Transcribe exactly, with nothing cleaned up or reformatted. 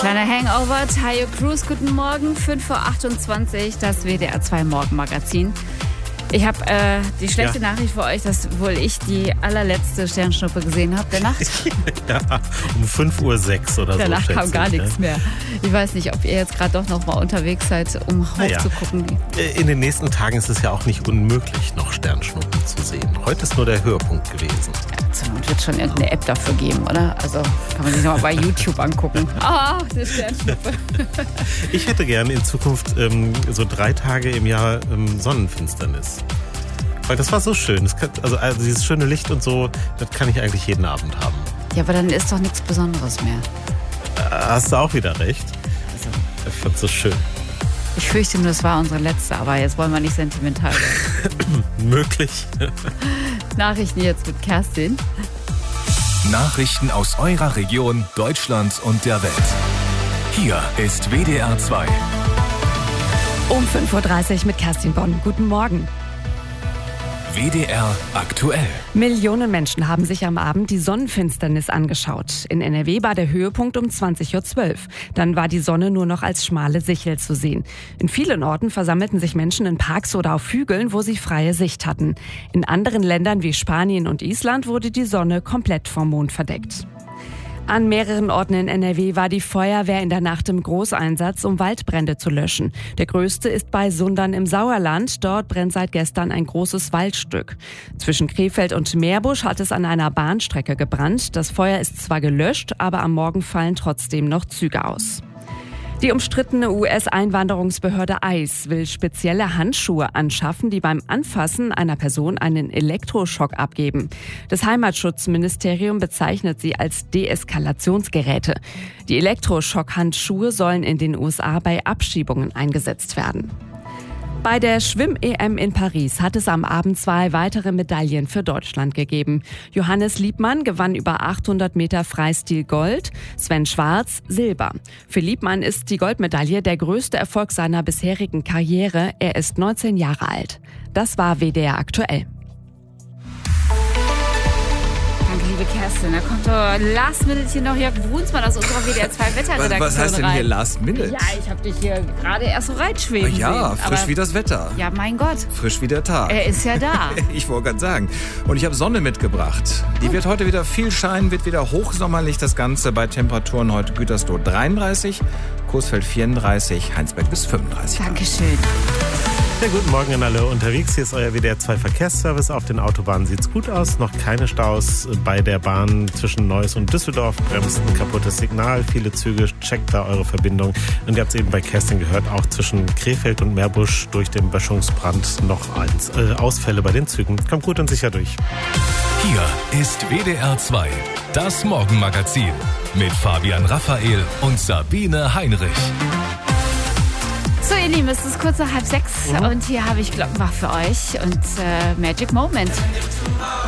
Kleiner Hangover, Tayo Cruz, guten Morgen, fünf Uhr achtundzwanzig, das W D R zwei Morgenmagazin. Ich habe äh, die schlechte ja. Nachricht für euch, dass wohl ich die allerletzte Sternschnuppe gesehen habe der Nacht. Ja, um fünf Uhr sechs oder Danach so. Danach kam gar ich, nichts ne? mehr. Ich weiß nicht, ob ihr jetzt gerade doch noch mal unterwegs seid, um hochzugucken. Ja. In den nächsten Tagen ist es ja auch nicht unmöglich, noch Sternschnuppen zu sehen. Heute ist nur der Höhepunkt gewesen. Ja, zur Not wird schon irgendeine App dafür geben, oder? Also kann man sich noch mal bei YouTube angucken. Ah, oh, eine Sternschnuppe. Ich hätte gerne in Zukunft ähm, so drei Tage im Jahr ähm, Sonnenfinsternis. Weil das war so schön. Das kann, also, also dieses schöne Licht und so, das kann ich eigentlich jeden Abend haben. Ja, aber dann ist doch nichts Besonderes mehr. Hast du auch wieder recht. Also, ich fand's so schön. Ich fürchte nur, das war unsere letzte, aber jetzt wollen wir nicht sentimental werden. Möglich. Nachrichten jetzt mit Kerstin. Nachrichten aus eurer Region, Deutschland und der Welt. Hier ist W D R zwei. Um fünf Uhr dreißig mit Kerstin Bonn. Guten Morgen. W D R aktuell. Millionen Menschen haben sich am Abend die Sonnenfinsternis angeschaut. In N R W war der Höhepunkt um zwanzig Uhr zwölf. Dann war die Sonne nur noch als schmale Sichel zu sehen. In vielen Orten versammelten sich Menschen in Parks oder auf Hügeln, wo sie freie Sicht hatten. In anderen Ländern wie Spanien und Island wurde die Sonne komplett vom Mond verdeckt. An mehreren Orten in N R W war die Feuerwehr in der Nacht im Großeinsatz, um Waldbrände zu löschen. Der größte ist bei Sundern im Sauerland. Dort brennt seit gestern ein großes Waldstück. Zwischen Krefeld und Meerbusch hat es an einer Bahnstrecke gebrannt. Das Feuer ist zwar gelöscht, aber am Morgen fallen trotzdem noch Züge aus. Die umstrittene U S-Einwanderungsbehörde ICE will spezielle Handschuhe anschaffen, die beim Anfassen einer Person einen Elektroschock abgeben. Das Heimatschutzministerium bezeichnet sie als Deeskalationsgeräte. Die Elektroschock-Handschuhe sollen in den U S A bei Abschiebungen eingesetzt werden. Bei der Schwimm-E M in Paris hat es am Abend zwei weitere Medaillen für Deutschland gegeben. Johannes Liebmann gewann über achthundert Meter Freistil Gold, Sven Schwarz Silber. Für Liebmann ist die Goldmedaille der größte Erfolg seiner bisherigen Karriere. Er ist neunzehn Jahre alt. Das war W D R aktuell. Liebe Kerstin, da kommt doch Last Minute hier noch Jörg Brunsmann aus unserer W D R zwei Wetterredaktion. Was heißt denn rein. hier Last Minute? Ja, ich habe dich hier gerade erst so reinschweben sehen. Ja, frisch aber, wie das Wetter. Ja, mein Gott. Frisch wie der Tag. Er ist ja da. Ich wollte gerade sagen. Und ich habe Sonne mitgebracht. Die wird heute wieder viel scheinen, wird wieder hochsommerlich das Ganze bei Temperaturen heute Gütersloh dreiunddreißig, Coesfeld vierunddreißig, Heinsberg bis fünfunddreißig. Dankeschön. Ja, guten Morgen an alle unterwegs. Hier ist euer W D R zwei Verkehrsservice. Auf den Autobahnen sieht's gut aus. Noch keine Staus bei der Bahn zwischen Neuss und Düsseldorf. Bremst ein kaputtes Signal. Viele Züge. Checkt da eure Verbindung. Und ihr habt es eben bei Kerstin gehört, auch zwischen Krefeld und Meerbusch durch den Böschungsbrand noch eins, äh, Ausfälle bei den Zügen. Kommt gut und sicher durch. Hier ist W D R zwei, das Morgenmagazin mit Fabian Raphael und Sabine Heinrich. So, ihr Lieben, es ist kurz nach halb sechs mhm. und hier habe ich Glockenbach für euch und äh, Magic Moment.